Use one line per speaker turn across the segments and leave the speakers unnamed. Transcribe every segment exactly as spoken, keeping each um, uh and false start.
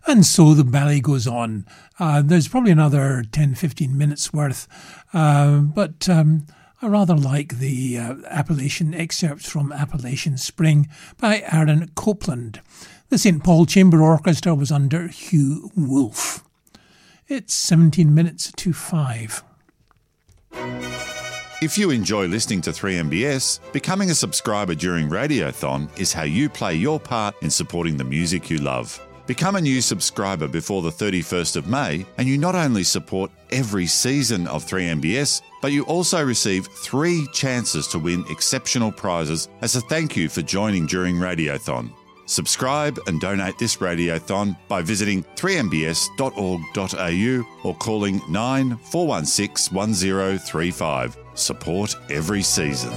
And so the ballet goes on. Uh, there's probably another ten, fifteen minutes worth, uh, but um, I rather like the uh, Appalachian excerpts from Appalachian Spring by Aaron Copland. The Saint Paul Chamber Orchestra was under Hugh Wolfe. It's seventeen minutes to five.
If you enjoy listening to three M B S, becoming a subscriber during Radiothon is how you play your part in supporting the music you love. Become a new subscriber before the thirty-first of May and you not only support every season of three M B S, but you also receive three chances to win exceptional prizes as a thank you for joining during Radiothon. Subscribe and donate this Radiothon by visiting three m b s dot org dot a u or calling nine four one six one zero three five. Support every season.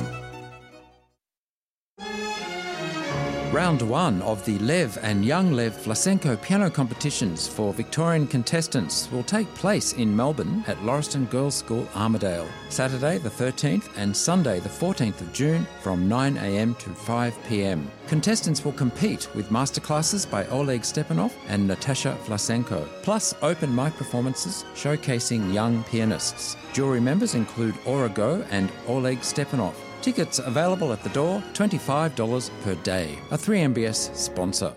Round one of the Lev and Young Lev Vlasenko piano competitions for Victorian contestants will take place in Melbourne at Lauriston Girls' School, Armidale, Saturday the thirteenth and Sunday the fourteenth of June from nine a m to five p m. Contestants will compete with masterclasses by Oleg Stepanov and Natasha Vlasenko, plus open mic performances showcasing young pianists. Jury members include Aura Go and Oleg Stepanov. Tickets available at the door, twenty-five dollars per day. A three M B S sponsor.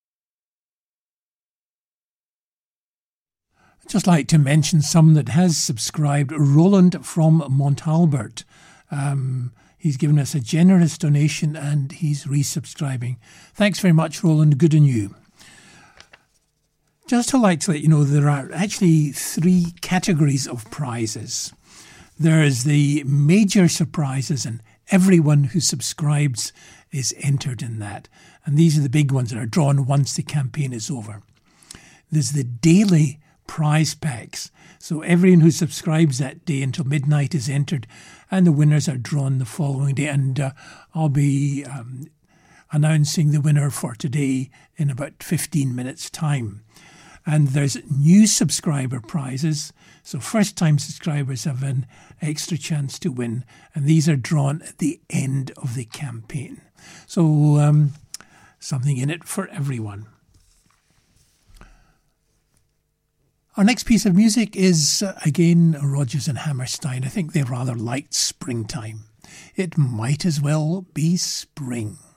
I'd just like to mention someone that has subscribed, Roland from Montalbert. Um, he's given us a generous donation and he's resubscribing. Thanks very much, Roland. Good on you. Just to like to let you know, there are actually three categories of prizes. There is the major surprises, and everyone who subscribes is entered in that. And these are the big ones that are drawn once the campaign is over. There's the daily prize packs. So everyone who subscribes that day until midnight is entered, and the winners are drawn the following day. And uh, I'll be um, announcing the winner for today in about fifteen minutes' time. And there's new subscriber prizes. So first-time subscribers have an extra chance to win. And these are drawn at the end of the campaign. So um, something in it for everyone. Our next piece of music is, uh, again, Rodgers and Hammerstein. I think they rather liked springtime. It might as well be spring.